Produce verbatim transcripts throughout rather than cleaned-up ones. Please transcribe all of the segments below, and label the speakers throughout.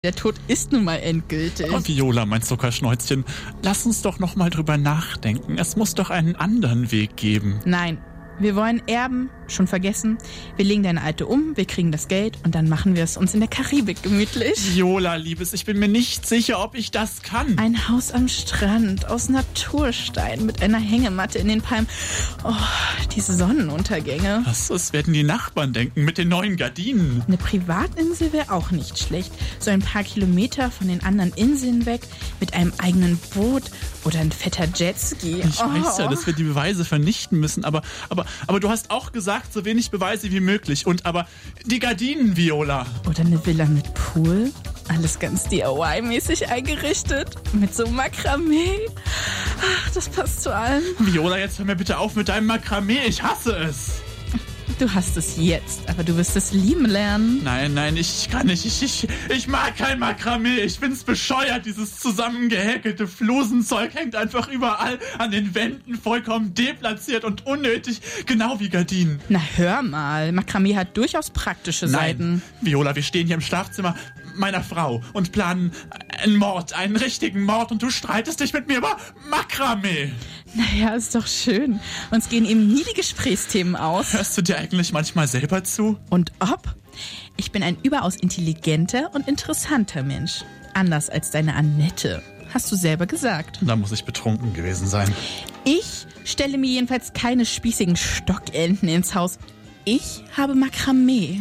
Speaker 1: Der Tod ist nun mal endgültig.
Speaker 2: Oh, Viola, mein Zuckerschnäuzchen, lass uns doch noch mal drüber nachdenken. Es muss doch einen anderen Weg geben.
Speaker 1: Nein, wir wollen erben, schon vergessen. Wir legen deine Alte um, wir kriegen das Geld und dann machen wir es uns in der Karibik gemütlich.
Speaker 2: Viola, Liebes, ich bin mir nicht sicher, ob ich das kann.
Speaker 1: Ein Haus am Strand aus Naturstein mit einer Hängematte in den Palmen. Oh, diese Sonnenuntergänge.
Speaker 2: Was, was werden die Nachbarn denken mit den neuen Gardinen?
Speaker 1: Eine Privatinsel wäre auch nicht schlecht. So ein paar Kilometer von den anderen Inseln weg, mit einem eigenen Boot oder ein fetter Jetski.
Speaker 2: Ich
Speaker 1: oh.
Speaker 2: weiß ja, dass wir die Beweise vernichten müssen, aber, aber, aber du hast auch gesagt, so wenig Beweise wie möglich. Und aber die Gardinen, Viola.
Speaker 1: Oder eine Villa mit Pool. Alles ganz D I Y-mäßig eingerichtet. Mit so Makramee. Ach, das passt zu allem.
Speaker 2: Viola, jetzt hör mir bitte auf mit deinem Makramee. Ich hasse es.
Speaker 1: Du hast es jetzt, aber du wirst es lieben lernen.
Speaker 2: Nein, nein, ich kann nicht. Ich, ich, ich mag kein Makramee. Ich find's bescheuert. Dieses zusammengehäkelte Flusenzeug hängt einfach überall an den Wänden, vollkommen deplatziert und unnötig. Genau wie Gardinen.
Speaker 1: Na hör mal, Makramee hat durchaus praktische Seiten.
Speaker 2: Nein, Viola, wir stehen hier im Schlafzimmer meiner Frau und planen einen Mord, einen richtigen Mord und du streitest dich mit mir über Makramee.
Speaker 1: Naja, ist doch schön. Uns gehen eben nie die Gesprächsthemen aus.
Speaker 2: Hörst du dir eigentlich manchmal selber zu?
Speaker 1: Und ob? Ich bin ein überaus intelligenter und interessanter Mensch. Anders als deine Annette. Hast du selber gesagt.
Speaker 2: Da muss ich betrunken gewesen sein.
Speaker 1: Ich stelle mir jedenfalls keine spießigen Stockenten ins Haus. Ich habe Makramee.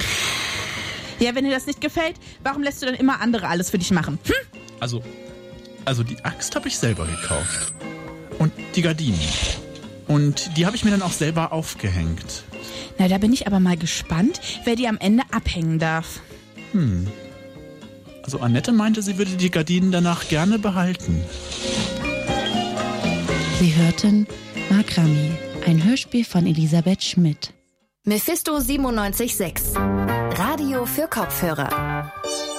Speaker 1: Ja, wenn dir das nicht gefällt, warum lässt du dann immer andere alles für dich machen? Hm?
Speaker 2: Also, also die Axt habe ich selber gekauft. Und die Gardinen. Und die habe ich mir dann auch selber aufgehängt.
Speaker 1: Na, da bin ich aber mal gespannt, wer die am Ende abhängen darf.
Speaker 2: Hm. Also Annette meinte, sie würde die Gardinen danach gerne behalten.
Speaker 3: Sie hörten Makramee, ein Hörspiel von Elisabeth Schmidt.
Speaker 4: Mephisto siebenundneunzig Komma sechs. Radio für Kopfhörer.